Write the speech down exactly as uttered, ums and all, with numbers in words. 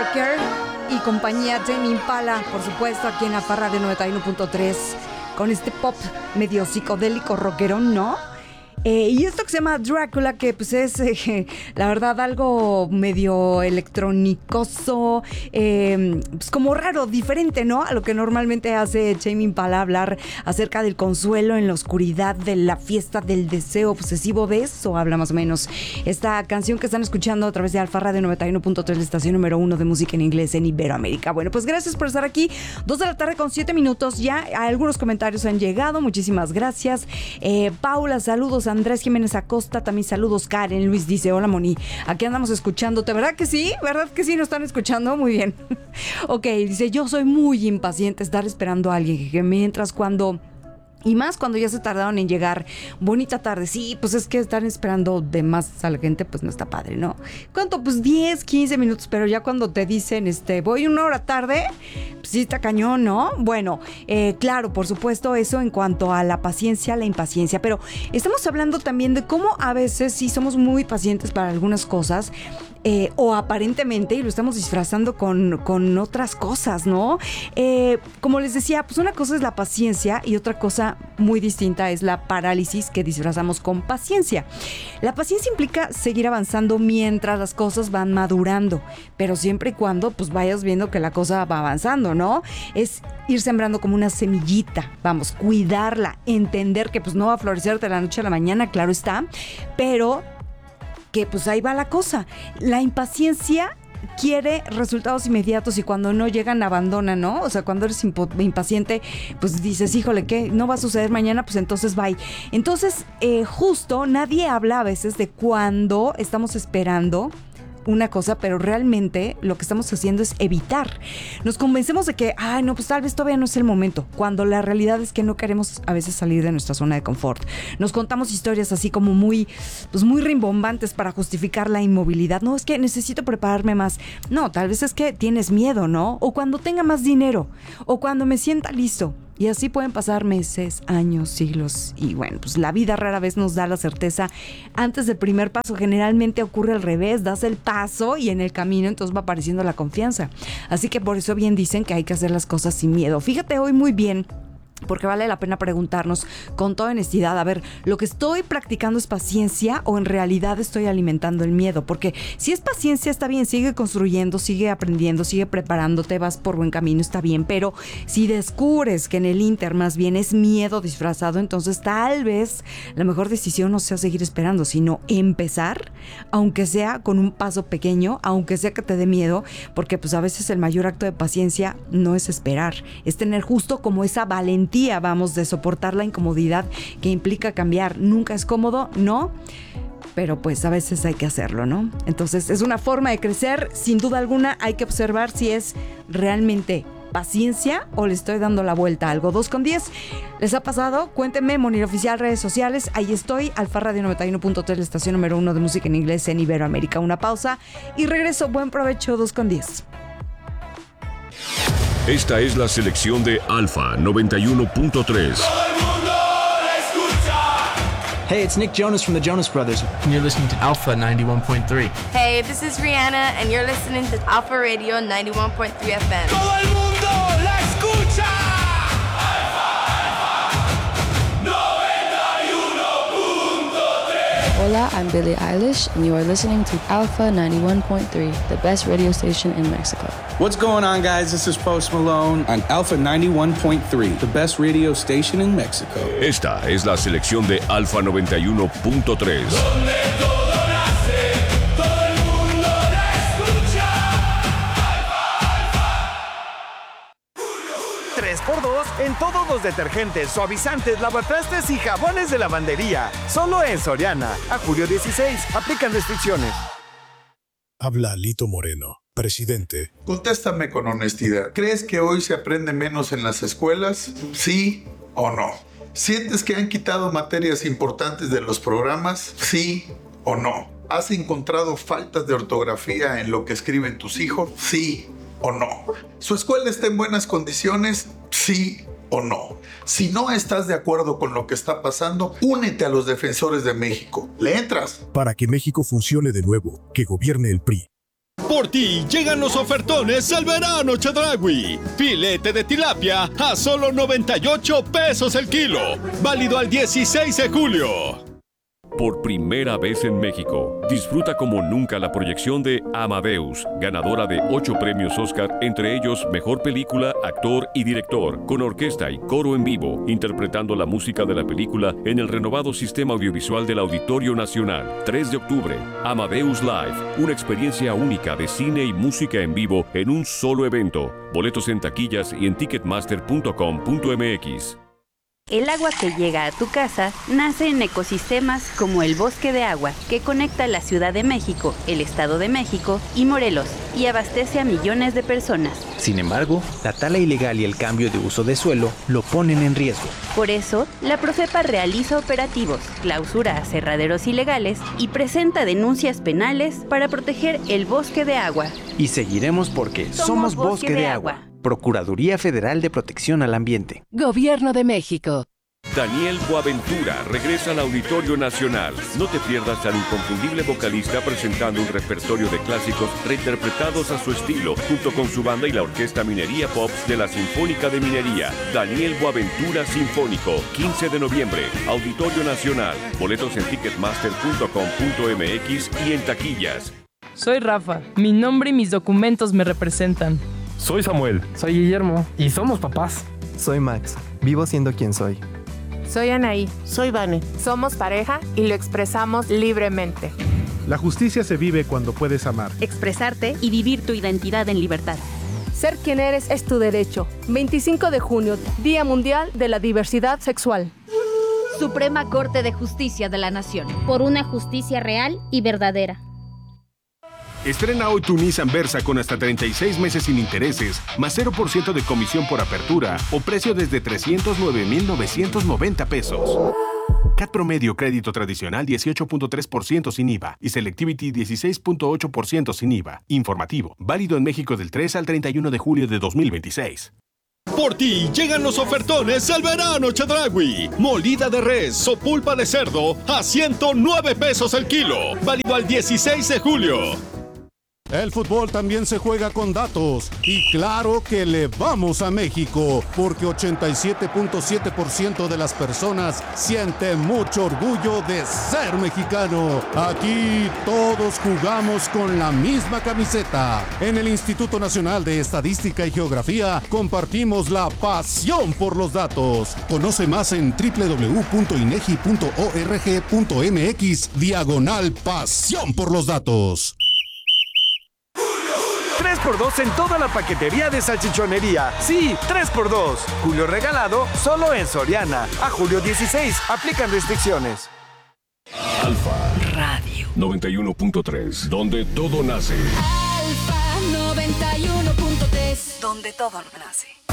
Walker y compañía Tame Impala, por supuesto, aquí en la Parra de noventa y uno punto tres, con este pop medio psicodélico rockerón, ¿no? Eh, y esto que se llama Drácula, que pues es, eh, la verdad, algo medio electrónicoso, eh, pues como raro, diferente, ¿no? A lo que normalmente hace Tame Impala, hablar acerca del consuelo en la oscuridad, de la fiesta del deseo obsesivo. De eso habla más o menos esta canción que están escuchando a través de Alfa Radio noventa y uno punto tres, la estación número uno de música en inglés en Iberoamérica. Bueno, pues gracias por estar aquí. Dos de la tarde con siete minutos. Ya algunos comentarios han llegado. Muchísimas gracias. Eh, Paula, saludos. Andrés Jiménez Acosta, también saludos. Karen Luis dice, hola Moni, aquí andamos escuchándote, ¿verdad que sí? ¿Verdad que sí nos están escuchando? Muy bien. Ok, dice, yo soy muy impaciente estar esperando a alguien que mientras cuando... Y más cuando ya se tardaron en llegar. Bonita tarde. Sí, pues es que estar esperando de más a la gente, pues no está padre, ¿no? ¿Cuánto? Pues diez, quince minutos, pero ya cuando te dicen, este, voy una hora tarde, pues sí está cañón, ¿no? Bueno, eh, claro, por supuesto, eso en cuanto a la paciencia, la impaciencia, pero estamos hablando también de cómo a veces sí somos muy pacientes para algunas cosas, Eh, o aparentemente, y lo estamos disfrazando con, con otras cosas, ¿no? Eh, como les decía, pues una cosa es la paciencia y otra cosa muy distinta es la parálisis que disfrazamos con paciencia. La paciencia implica seguir avanzando mientras las cosas van madurando, pero siempre y cuando pues vayas viendo que la cosa va avanzando, ¿no? Es ir sembrando como una semillita, vamos, cuidarla, entender que pues no va a florecer de la noche a la mañana, claro está, pero que pues ahí va la cosa. La impaciencia quiere resultados inmediatos y cuando no llegan abandona, ¿no? O sea, cuando eres impo- impaciente, pues dices, híjole, ¿qué? No va a suceder mañana, pues entonces bye. Entonces, eh, justo nadie habla a veces de cuando estamos esperando una cosa, pero realmente lo que estamos haciendo es evitar. Nos convencemos de que, ay, no, pues tal vez todavía no es el momento, cuando la realidad es que no queremos a veces salir de nuestra zona de confort. Nos contamos historias así como muy, pues muy rimbombantes para justificar la inmovilidad. No, es que necesito prepararme más. No, tal vez es que tienes miedo, ¿no? O cuando tenga más dinero, o cuando me sienta listo. Y así pueden pasar meses, años, siglos. Y bueno, pues la vida rara vez nos da la certeza antes del primer paso. Generalmente ocurre al revés, das el paso y en el camino entonces va apareciendo la confianza. Así que por eso bien dicen que hay que hacer las cosas sin miedo. Fíjate hoy muy bien, porque vale la pena preguntarnos con toda honestidad, a ver, ¿lo que estoy practicando es paciencia o en realidad estoy alimentando el miedo? Porque si es paciencia está bien, sigue construyendo, sigue aprendiendo, sigue preparándote, vas por buen camino, está bien, pero si descubres que en el inter más bien es miedo disfrazado, entonces tal vez la mejor decisión no sea seguir esperando, sino empezar, aunque sea con un paso pequeño, aunque sea que te dé miedo, porque pues a veces el mayor acto de paciencia no es esperar, es tener justo como esa valentía, vamos, de soportar la incomodidad que implica cambiar. Nunca es cómodo, ¿no? Pero pues a veces hay que hacerlo, ¿no? Entonces es una forma de crecer, sin duda alguna hay que observar si es realmente paciencia o le estoy dando la vuelta a algo. Dos con diez. ¿Les ha pasado? Cuéntenme, Monir Oficial, redes sociales. Ahí estoy, Alfa Radio noventa y uno punto tres, la estación número uno de música en inglés en Iberoamérica. Una pausa y regreso. Buen provecho. Dos con diez. Esta es la selección de Alfa noventa y uno punto tres. Hey, it's Nick Jonas from the Jonas Brothers. And you're listening to Alpha ninety-one point three. Hey, this is Rihanna, and you're listening to Alpha Radio ninety-one point three F M. ¡Todo el mundo la escucha! noventa y uno punto tres. Hola, I'm Billie Eilish, and you are listening to Alpha ninety-one point three, the best radio station in Mexico. What's going on, guys? This is Post Malone on Alpha ninety-one point three, the best radio station in Mexico. Esta es la selección de Alfa noventa y uno punto tres. Donde todo nace, todo el mundo la escucha. Alfa, Alfa. tres por dos en todos los detergentes, suavizantes, lavatrastes y jabones de lavandería. Solo en Soriana. A julio dieciséis. Aplican restricciones. Habla Lito Moreno, presidente. Contéstame con honestidad. ¿Crees que hoy se aprende menos en las escuelas? ¿Sí o no? ¿Sientes que han quitado materias importantes de los programas? ¿Sí o no? ¿Has encontrado faltas de ortografía en lo que escriben tus hijos? ¿Sí o no? ¿Su escuela está en buenas condiciones? ¿Sí o no? Si no estás de acuerdo con lo que está pasando, únete a los defensores de México. ¿Le entras? Para que México funcione de nuevo, que gobierne el P R I. Por ti llegan los ofertones al verano Chedraui. Filete de tilapia a solo noventa y ocho pesos el kilo. Válido al dieciséis de julio. Por primera vez en México, disfruta como nunca la proyección de Amadeus, ganadora de ocho premios Oscar, entre ellos Mejor Película, Actor y Director, con orquesta y coro en vivo, interpretando la música de la película en el renovado sistema audiovisual del Auditorio Nacional. tres de octubre, Amadeus Live, una experiencia única de cine y música en vivo en un solo evento. Boletos en taquillas y en ticketmaster punto com punto m x. El agua que llega a tu casa nace en ecosistemas como el Bosque de Agua, que conecta la Ciudad de México, el Estado de México y Morelos, y abastece a millones de personas. Sin embargo, la tala ilegal y el cambio de uso de suelo lo ponen en riesgo. Por eso, la Profepa realiza operativos, clausura aserraderos ilegales y presenta denuncias penales para proteger el Bosque de Agua. Y seguiremos porque somos, somos Bosque, Bosque de, de Agua. Agua. Procuraduría Federal de Protección al Ambiente. Gobierno de México. Daniel Boaventura regresa al Auditorio Nacional. No te pierdas al inconfundible vocalista presentando un repertorio de clásicos reinterpretados a su estilo, junto con su banda y la Orquesta Minería Pops de la Sinfónica de Minería. Daniel Boaventura Sinfónico, quince de noviembre, Auditorio Nacional. Boletos en ticketmaster punto com punto m x y en taquillas. Soy Rafa. Mi nombre y mis documentos me representan. Soy Samuel. Soy Guillermo. Y somos papás. Soy Max. Vivo siendo quien soy. Soy Anaí. Soy Vane. Somos pareja y lo expresamos libremente. La justicia se vive cuando puedes amar, expresarte y vivir tu identidad en libertad. Ser quien eres es tu derecho. veinticinco de junio, Día Mundial de la Diversidad Sexual. Suprema Corte de Justicia de la Nación. Por una justicia real y verdadera. Estrena hoy tu Nissan Versa con hasta treinta y seis meses sin intereses, más cero por ciento de comisión por apertura o precio desde trescientos nueve mil novecientos noventa pesos. C A T promedio crédito tradicional dieciocho punto tres por ciento sin I V A y Selectivity dieciséis punto ocho por ciento sin I V A. Informativo, válido en México del tres al treinta y uno de julio de dos mil veintiséis. Por ti llegan los ofertones al verano Chedraui. Molida de res o pulpa de cerdo a ciento nueve pesos el kilo. Válido al dieciséis de julio. El fútbol también se juega con datos y claro que le vamos a México porque ochenta y siete punto siete por ciento de las personas sienten mucho orgullo de ser mexicano. Aquí todos jugamos con la misma camiseta. En el Instituto Nacional de Estadística y Geografía compartimos la pasión por los datos. Conoce más en doble u doble u doble u punto inegi punto org punto m x diagonal pasión por los datos. tres por dos en toda la paquetería de salchichonería. Sí, tres por dos. Julio regalado solo en Soriana. A julio dieciséis. Aplican restricciones. Alfa Radio noventa y uno punto tres, donde todo nace. Alfa noventa y uno punto tres, donde todo nace.